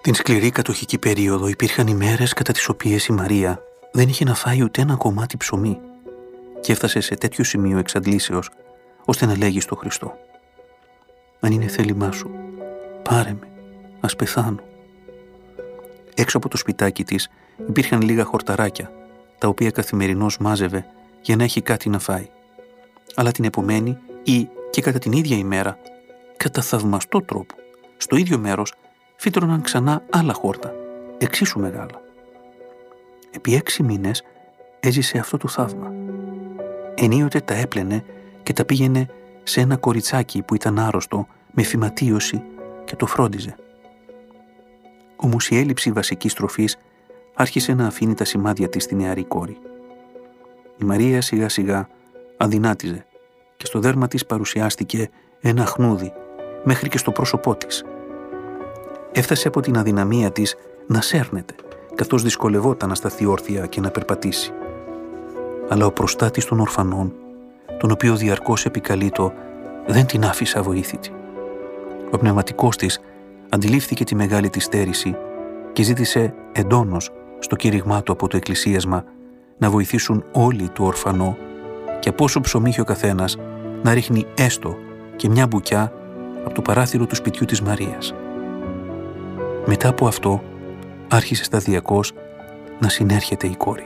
Την σκληρή κατοχική περίοδο υπήρχαν ημέρες κατά τις οποίες η Μαρία δεν είχε να φάει ούτε ένα κομμάτι ψωμί και έφτασε σε τέτοιο σημείο εξαντλήσεως ώστε να λέγει στο Χριστό: «Αν είναι θέλημά σου, πάρε με, ας πεθάνω». Έξω από το σπιτάκι της υπήρχαν λίγα χορταράκια, τα οποία καθημερινώς μάζευε για να έχει κάτι να φάει. Αλλά την επομένη ή και κατά την ίδια ημέρα, κατά θαυμαστό τρόπο, στο ίδιο μέρος φύτρωναν ξανά άλλα χόρτα, εξίσου μεγάλα. Επί 6 μήνες έζησε αυτό το θαύμα. Ενίοτε τα έπλαινε και τα πήγαινε σε ένα κοριτσάκι που ήταν άρρωστο με φυματίωση και το φρόντιζε. Όμως η έλλειψη βασικής τροφής άρχισε να αφήνει τα σημάδια της στη νεαρή κόρη. Η Μαρία σιγά σιγά αδυνάτιζε και στο δέρμα της παρουσιάστηκε ένα χνούδι μέχρι και στο πρόσωπό της. Έφτασε από την αδυναμία της να σέρνεται, καθώς δυσκολευόταν να σταθεί όρθια και να περπατήσει. Αλλά ο προστάτης των ορφανών, τον οποίο διαρκώς επικαλείτο, δεν την άφησε αβοήθητη. Ο πνευματικός της αντιλήφθηκε τη μεγάλη της στέρηση και ζήτησε εντόνως στο κήρυγμά του από το εκκλησίασμα να βοηθήσουν όλοι το ορφανό και από όσο ψωμί είχε ο καθένας να ρίχνει έστω και μια μπουκιά από το παράθυρο του σπιτιού της Μαρίας. Μετά από αυτό άρχισε σταδιακώς να συνέρχεται η κόρη.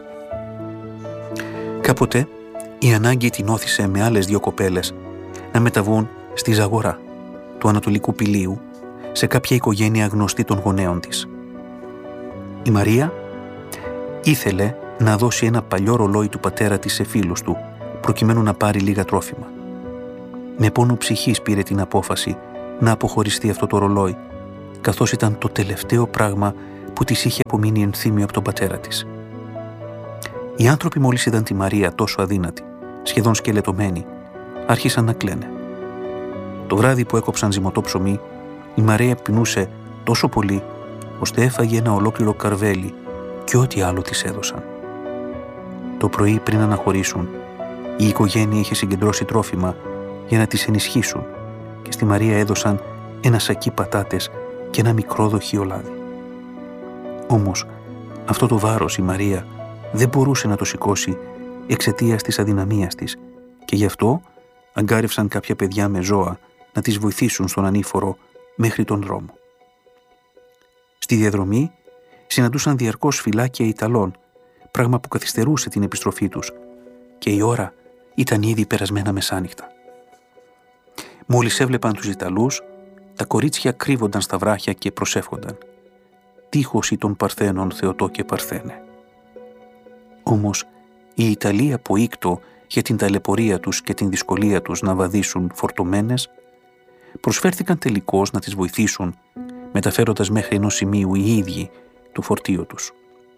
Κάποτε η ανάγκη την όθησε με άλλες 2 κοπέλες να μεταβούν στη Ζαγορά του Ανατολικού Πηλίου σε κάποια οικογένεια γνωστή των γονέων της. Η Μαρία ήθελε να δώσει ένα παλιό ρολόι του πατέρα της σε φίλους του προκειμένου να πάρει λίγα τρόφιμα. Με πόνο ψυχής πήρε την απόφαση να αποχωριστεί αυτό το ρολόι, καθώς ήταν το τελευταίο πράγμα που της είχε απομείνει ενθύμιο από τον πατέρα της. Οι άνθρωποι μόλις είδαν τη Μαρία τόσο αδύνατη, σχεδόν σκελετωμένη, άρχισαν να κλαίνε. Το βράδυ που έκοψαν ζυμωτό ψωμί, η Μαρία πεινούσε τόσο πολύ, ώστε έφαγε ένα ολόκληρο καρβέλι και ό,τι άλλο της έδωσαν. Το πρωί πριν αναχωρήσουν, η οικογένεια είχε συγκεντρώσει τρόφιμα για να τις ενισχύσουν και στη Μαρία έδωσαν ένα σακί πατάτες και ένα μικρό δοχείο λάδι. Όμως, αυτό το βάρος η Μαρία δεν μπορούσε να το σηκώσει εξαιτίας της αδυναμίας της και γι' αυτό αγκάρευσαν κάποια παιδιά με ζώα να τις βοηθήσουν στον ανήφορο μέχρι τον δρόμο. Στη διαδρομή συναντούσαν διαρκώς φυλάκια Ιταλών, πράγμα που καθυστερούσε την επιστροφή τους και η ώρα ήταν ήδη περασμένα μεσάνυχτα. Μόλις έβλεπαν τους Ιταλούς, τα κορίτσια κρύβονταν στα βράχια και προσεύχονταν: «Τύχωση των Παρθένων, Θεοτό και Παρθένε». Όμως οι Ιταλοί από ήκτο για την ταλαιπωρία τους και την δυσκολία τους να βαδίσουν φορτωμένες, προσφέρθηκαν τελικώς να τις βοηθήσουν, μεταφέροντας μέχρι ενός σημείου οι ίδιοι το φορτίο τους.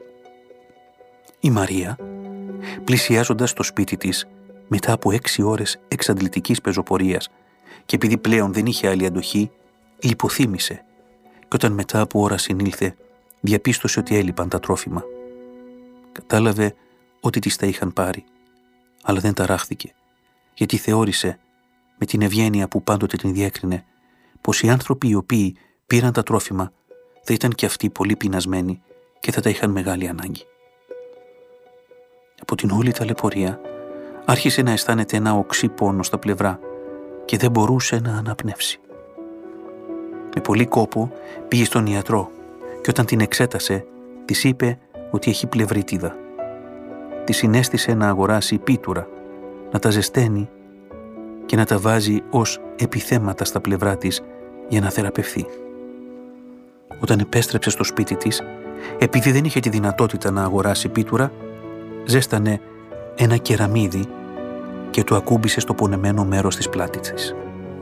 Η Μαρία, πλησιάζοντας στο σπίτι της μετά από 6 ώρες εξαντλητικής πεζοπορίας και επειδή πλέον δεν είχε άλλη αντοχή, λιποθύμησε και όταν μετά από ώρα συνήλθε, διαπίστωσε ότι έλειπαν τα τρόφιμα. Κατάλαβε ότι τις τα είχαν πάρει, αλλά δεν ταράχθηκε, γιατί θεώρησε, με την ευγένεια που πάντοτε την διέκρινε, πως οι άνθρωποι οι οποίοι πήραν τα τρόφιμα θα ήταν και αυτοί πολύ πεινασμένοι και θα τα είχαν μεγάλη ανάγκη. Από την όλη ταλαιπωρία άρχισε να αισθάνεται ένα οξύ πόνο στα πλευρά και δεν μπορούσε να αναπνεύσει. Με πολύ κόπο πήγε στον ιατρό και όταν την εξέτασε της είπε ότι έχει πλευρίτιδα. Της συνέστησε να αγοράσει πίτουρα, να τα ζεσταίνει και να τα βάζει ως επιθέματα στα πλευρά της για να θεραπευθεί. Όταν επέστρεψε στο σπίτι της, επειδή δεν είχε τη δυνατότητα να αγοράσει πίτουρα, ζέστανε ένα κεραμίδι και το ακούμπησε στο πονεμένο μέρος της πλάτης της.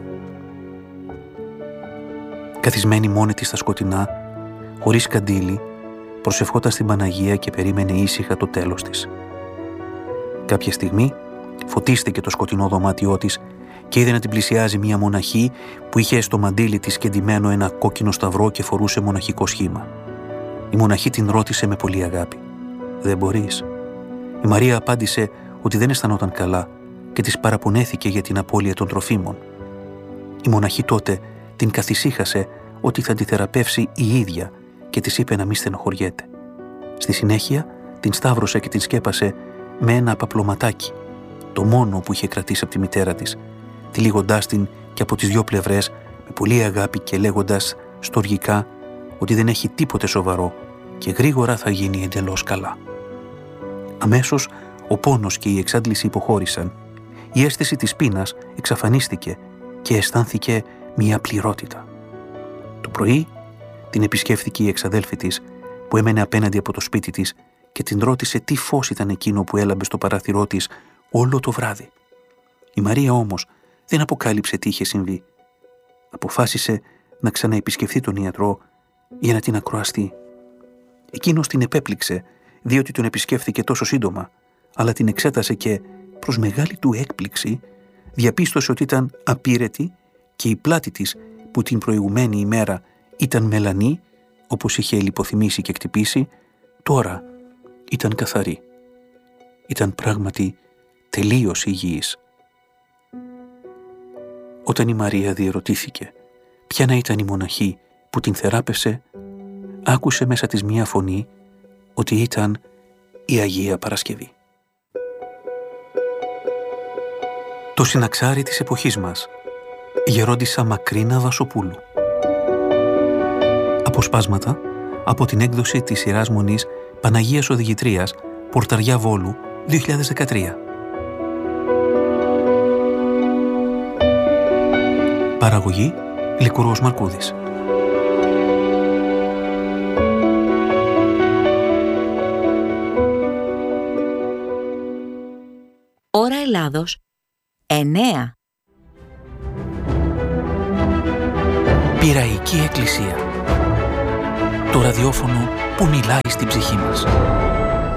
Καθισμένη μόνη της στα σκοτεινά, χωρίς καντήλι, προσευχόταν στην Παναγία και περίμενε ήσυχα το τέλος της. Κάποια στιγμή φωτίστηκε το σκοτεινό δωμάτιό της και είδε να την πλησιάζει μια μοναχή που είχε στο μαντίλι της κεντυμένο ένα κόκκινο σταυρό και φορούσε μοναχικό σχήμα. Η μοναχή την ρώτησε με πολύ αγάπη: «Δεν μπορείς?» Η Μαρία απάντησε ότι δεν αισθανόταν καλά και της παραπονέθηκε για την απώλεια των τροφίμων. Η μοναχή τότε την καθησύχασε ότι θα τη θεραπεύσει η ίδια και της είπε να μη στενοχωριέται. Στη συνέχεια την σταύρωσε και την σκέπασε με ένα παπλωματάκι, το μόνο που είχε κρατήσει από τη μητέρα της, τυλίγοντάς την και από τις δυο πλευρές με πολλή αγάπη και λέγοντας στοργικά ότι δεν έχει τίποτε σοβαρό και γρήγορα θα γίνει εντελώς καλά. Αμέσως ο πόνος και η εξάντληση υποχώρησαν. Η αίσθηση της πείνας εξαφανίστηκε και αισθάνθηκε μια πληρότητα. Το πρωί την επισκέφθηκε η εξαδέλφη της που έμενε απέναντι από το σπίτι της και την ρώτησε τι φως ήταν εκείνο που έλαμπε στο παράθυρό της όλο το βράδυ. Η Μαρία όμως δεν αποκάλυψε τι είχε συμβεί. Αποφάσισε να ξαναεπισκεφθεί τον ιατρό για να την ακροαστεί. Εκείνος την επέπληξε διότι τον επισκέφθηκε τόσο σύντομα, αλλά την εξέτασε και, προς μεγάλη του έκπληξη, διαπίστωσε ότι ήταν απείρετη και η πλάτη της, που την προηγουμένη ημέρα ήταν μελανή, όπως είχε λιποθυμήσει και χτυπήσει, τώρα ήταν καθαρή. Ήταν πράγματι τελείως υγιής. Όταν η Μαρία διερωτήθηκε ποια να ήταν η μοναχή που την θεράπευσε, άκουσε μέσα της μία φωνή ότι ήταν η Αγία Παρασκευή. Το συναξάρι της εποχής μας, Γερόντισσα Μακρίνα Βασοπούλου. Αποσπάσματα από την έκδοση της σειράς μονής Παναγίας Οδηγητρίας, Πορταριά Βόλου, 2013. Παραγωγή Λικουρός Μαρκούδης. Ώρα Ελλάδος 9. Πειραϊκή Εκκλησία. Το ραδιόφωνο που μιλάει στην ψυχή μας.